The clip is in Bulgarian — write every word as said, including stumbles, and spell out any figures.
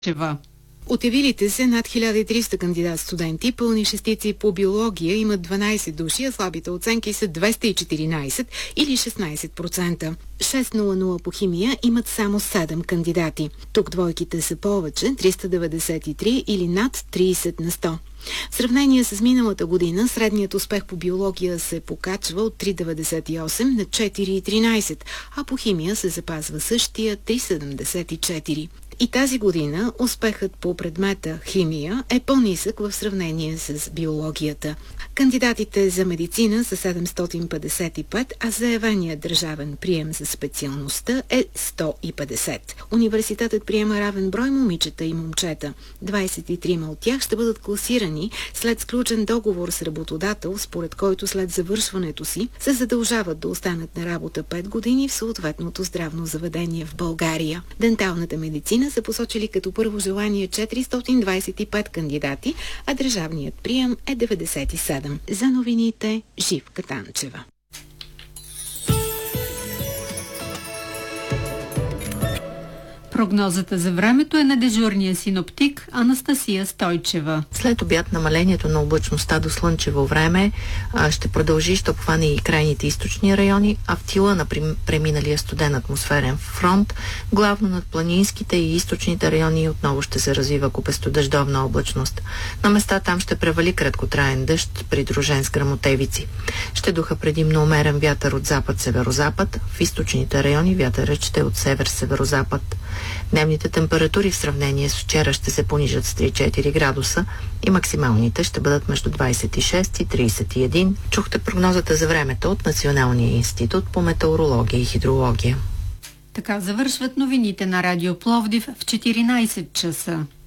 Чева. От явилите се над хиляда и триста кандидат-студенти, пълни шестици по биология имат дванайсет души, а слабите оценки са двеста и четиринайсет или шестнайсет процента. шестстотин по химия имат само седем кандидати. Тук двойките са повече, триста деветдесет и три или над трийсет на сто. В сравнение с миналата година, средният успех по биология се покачва от три цяло деветдесет и осем на четири цяло тринайсет, а по химия се запазва същия три цяло седемдесет и четири. И тази година успехът по предмета химия е по-нисък в сравнение с биологията. Кандидатите за медицина са седемстотин петдесет и пет, а заявеният държавен прием за специалността е сто и петдесет. Университетът приема равен брой момичета и момчета. двайсет и три от тях ще бъдат класирани след сключен договор с работодател, според който след завършването си се задължават да останат на работа пет години в съответното здравно заведение в България. Денталната медицина са посочили като първо желание четиристотин двайсет и пет кандидати, а държавният прием е деветдесет и седем. За новините Живка Танчева. Прогнозата за времето е на дежурния синоптик Анастасия Стойчева. След обяд намалението на облачността до слънчево време а, ще продължи, ще обхване и крайните източни райони, а в тила на преминалия студен атмосферен фронт, главно над планинските и източните райони отново ще се развива купестодъждовна облачност. На места там ще превали краткотраен дъжд, придружен с гръмотевици. Ще духа предимно умерен вятър от запад-северозапад, в източните райони вятърът ще е от север-северозапад. Дневните температури в сравнение с вчера ще се понижат с три до четири градуса и максималните ще бъдат между двайсет и шест и трийсет и един. Чухте прогнозата за времето от Националния институт по метеорология и хидрология. Така завършват новините на Радио Пловдив в четиринайсет часа.